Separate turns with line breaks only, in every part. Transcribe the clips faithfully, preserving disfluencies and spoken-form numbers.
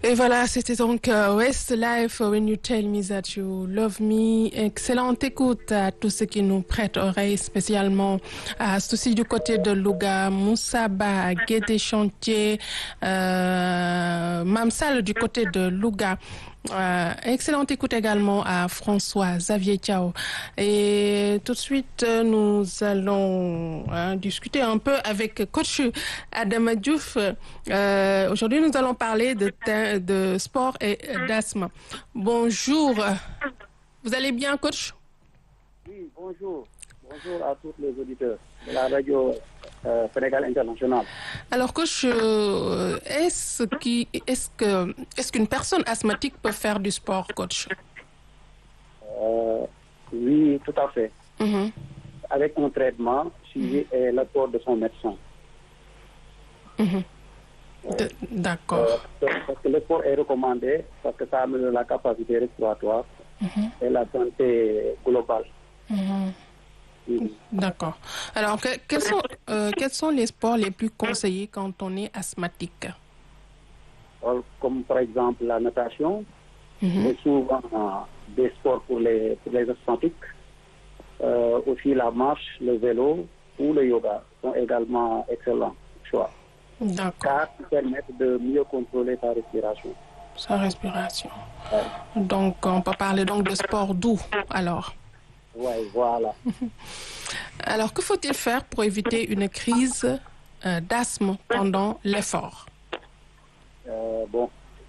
Et voilà, c'était donc euh, Westlife, When You Tell Me That You Love Me. Excellente écoute à tous ceux qui nous prêtent oreille, spécialement à Souci du côté de Louga, Moussa Ba à Guédé Chantier, euh, Mamsal du côté de Louga. Euh, excellente écoute également à François Xavier Thiao. Et tout de suite, nous allons hein, discuter un peu avec coach Adama Diouf. Euh, aujourd'hui, nous allons parler de, de sport et d'asthme. Bonjour. Vous allez bien, coach?
Oui, bonjour. Bonjour à tous les auditeurs de la radio euh, Sénégal International.
Alors, coach, euh, est-ce qui, est-ce que, est-ce qu'une personne asthmatique peut faire du sport, coach?
Euh, oui, tout à fait.
Mm-hmm.
Avec un traitement suivi mm-hmm. et l'accord de son médecin.
Mm-hmm.
Ouais.
D'accord.
Euh, parce que le sport est recommandé parce que ça améliore la capacité respiratoire mm-hmm. et la santé globale.
Mm-hmm. D'accord. Alors, que, quels, sont, euh, quels sont les sports les plus conseillés quand on est asthmatique?
Comme par exemple la natation,
mm-hmm.
et souvent euh, des sports pour les, pour les asthmatiques. Euh, aussi la marche, le vélo ou le yoga sont également excellents choix.
D'accord.
Car ils permettent de mieux contrôler sa respiration.
Sa respiration.
Ouais.
Donc, on peut parler donc de sport doux, alors.
Oui, voilà.
Alors, que faut-il faire pour éviter une crise euh, d'asthme pendant l'effort?
euh, Bon,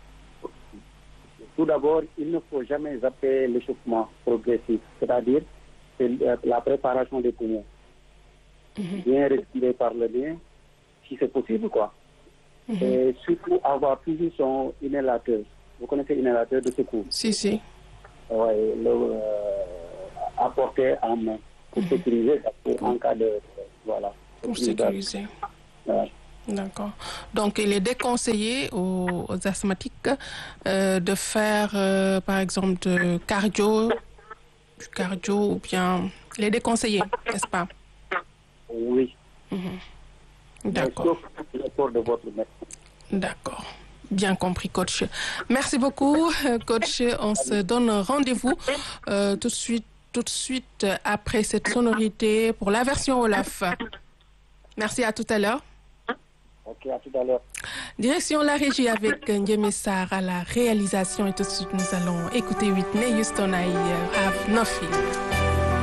tout d'abord, il ne faut jamais zapper l'échauffement progressif, c'est-à-dire la préparation des poumons. Mm-hmm. Bien respirer par le nez, si c'est possible, quoi. Mm-hmm. Et surtout, avoir toujours son inhalateur. Vous connaissez l'inhalateur de secours?
Si, si.
Oui, le... Euh, apporter en main pour mmh. sécuriser pour, en cas de voilà
pour sécuriser.
Ouais.
D'accord. Donc il est déconseillé aux, aux asthmatiques euh, de faire euh, par exemple de cardio du cardio ou bien il est déconseillé, n'est-ce pas?
Oui.
Mmh. D'accord.
Sauf de votre médecin.
D'accord. Bien compris, coach. Merci beaucoup, coach. On se donne rendez-vous euh, tout de suite tout de suite après cette sonorité pour la version Olaf. Merci, à tout à l'heure.
Ok, à tout à l'heure.
Direction la régie avec Ndiémé Sarr à la réalisation et tout de suite nous allons écouter Whitney Houston I Have Nothing.